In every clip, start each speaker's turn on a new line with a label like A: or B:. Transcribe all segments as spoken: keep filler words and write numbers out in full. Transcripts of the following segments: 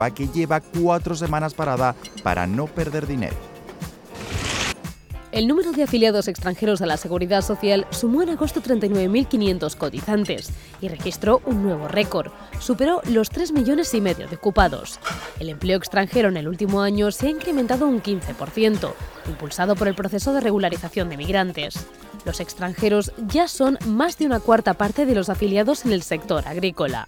A: que lleva cuatro semanas parada para no perder dinero.
B: El número de afiliados extranjeros a la Seguridad Social sumó en agosto treinta y nueve mil quinientos cotizantes y registró un nuevo récord. Superó los tres millones y medio de ocupados. El empleo extranjero en el último año se ha incrementado un quince por ciento, impulsado por el proceso de regularización de migrantes. Los extranjeros ya son más de una cuarta parte de los afiliados en el sector agrícola.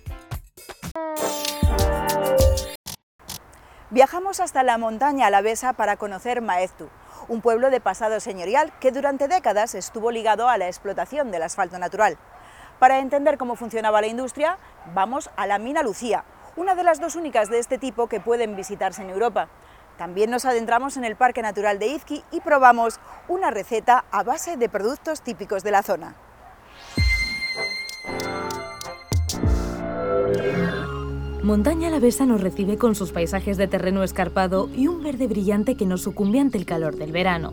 C: Viajamos hasta la montaña alavesa para conocer Maeztu, un pueblo de pasado señorial que durante décadas estuvo ligado a la explotación del asfalto natural. Para entender cómo funcionaba la industria, vamos a la mina Lucía, una de las dos únicas de este tipo que pueden visitarse en Europa. También nos adentramos en el Parque Natural de Izki y probamos una receta a base de productos típicos de la zona.
B: Montaña Alavesa nos recibe con sus paisajes de terreno escarpado y un verde brillante que nos sucumbe ante el calor del verano.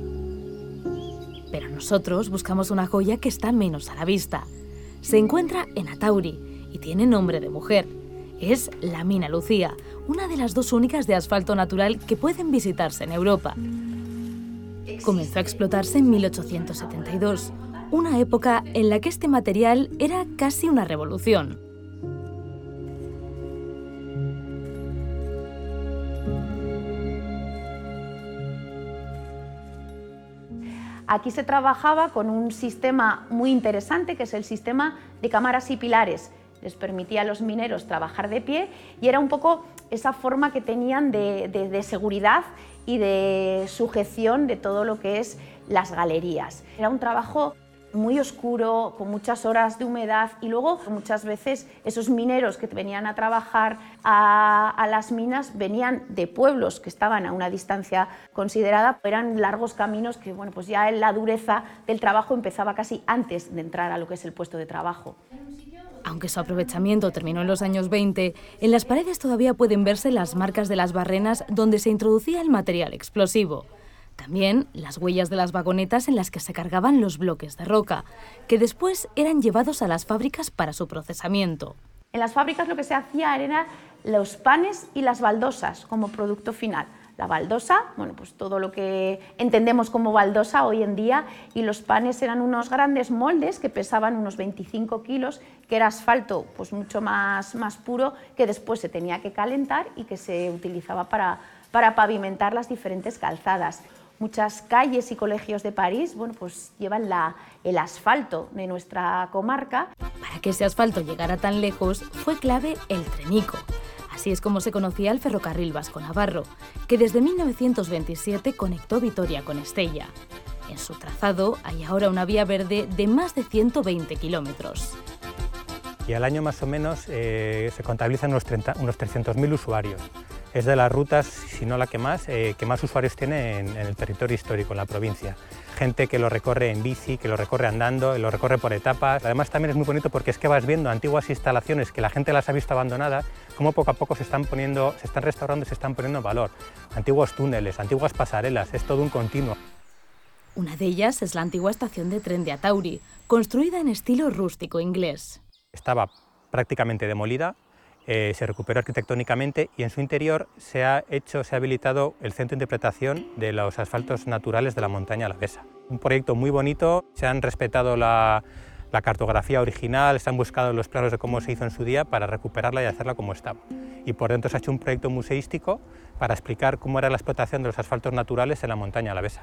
B: Pero nosotros buscamos una joya que está menos a la vista. Se encuentra en Atauri y tiene nombre de mujer. Es la mina Lucía, una de las dos únicas de asfalto natural que pueden visitarse en Europa. Comenzó a explotarse en mil ochocientos setenta y dos, una época en la que este material era casi una revolución.
D: Aquí se trabajaba con un sistema muy interesante, que es el sistema de cámaras y pilares. Les permitía a los mineros trabajar de pie y era un poco esa forma que tenían de, de, de seguridad y de sujeción de todo lo que es las galerías. Era un trabajo muy oscuro, con muchas horas de humedad y luego muchas veces esos mineros que venían a trabajar a, a las minas venían de pueblos que estaban a una distancia considerada, eran largos caminos que bueno, pues ya la dureza del trabajo empezaba casi antes de entrar a lo que es el puesto de trabajo.
B: Aunque su aprovechamiento terminó en los años veinte, en las paredes todavía pueden verse las marcas de las barrenas donde se introducía el material explosivo. También las huellas de las vagonetas en las que se cargaban los bloques de roca, que después eran llevados a las fábricas para su procesamiento.
D: En las fábricas lo que se hacía eran los panes y las baldosas como producto final. La baldosa, bueno, pues todo lo que entendemos como baldosa hoy en día, y los panes eran unos grandes moldes que pesaban unos veinticinco kilos, que era asfalto pues mucho más, más puro, que después se tenía que calentar y que se utilizaba para, para pavimentar las diferentes calzadas. Muchas calles y colegios de París bueno, pues llevan la, el asfalto de nuestra comarca.
B: Para que ese asfalto llegara tan lejos fue clave el trenico. Así es como se conocía el ferrocarril vasco-navarro, que desde mil novecientos veintisiete conectó Vitoria con Estella. En su trazado hay ahora una vía verde de más de ciento veinte kilómetros.
E: Y al año más o menos eh, se contabilizan unos, unos trescientos mil usuarios. Es de las rutas, si no la que más, eh, que más usuarios tiene en, en el territorio histórico, en la provincia. Gente que lo recorre en bici, que lo recorre andando, lo recorre por etapas. Además también es muy bonito porque es que vas viendo antiguas instalaciones que la gente las ha visto abandonadas, cómo poco a poco se están poniendo, se están restaurando y se están poniendo en valor. Antiguos túneles, antiguas pasarelas, es todo un continuo.
B: Una de ellas es la antigua estación de tren de Atauri, construida en estilo rústico inglés.
E: Estaba prácticamente demolida. Eh, se recuperó arquitectónicamente y en su interior se ha hecho, se ha habilitado el centro de interpretación de los asfaltos naturales de la montaña alavesa. Un proyecto muy bonito, se han respetado la, la cartografía original, se han buscado los planos de cómo se hizo en su día para recuperarla y hacerla como estaba. Y por dentro se ha hecho un proyecto museístico para explicar cómo era la explotación de los asfaltos naturales en la montaña alavesa.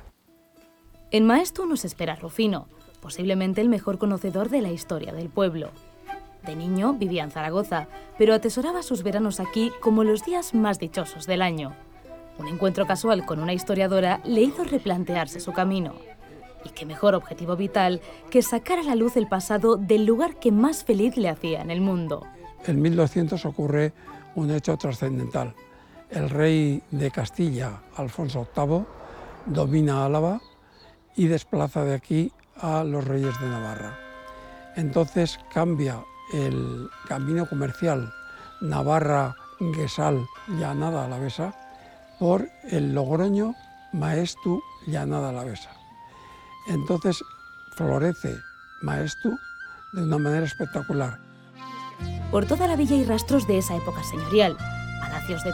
B: En Maeztu nos espera Rufino, posiblemente el mejor conocedor de la historia del pueblo. De niño vivía en Zaragoza, pero atesoraba sus veranos aquí como los días más dichosos del año. Un encuentro casual con una historiadora le hizo replantearse su camino. Y qué mejor objetivo vital que sacar a la luz el pasado del lugar que más feliz le hacía en el mundo.
F: En mil doscientos ocurre un hecho trascendental. El rey de Castilla, Alfonso octavo, domina Álava y desplaza de aquí a los reyes de Navarra. Entonces cambia el camino comercial Navarra-Guesal-Llanada Alavesa por el Logroño Maeztu-Llanada Alavesa. Entonces florece Maeztu de una manera espectacular.
B: Por toda la villa hay rastros de esa época señorial.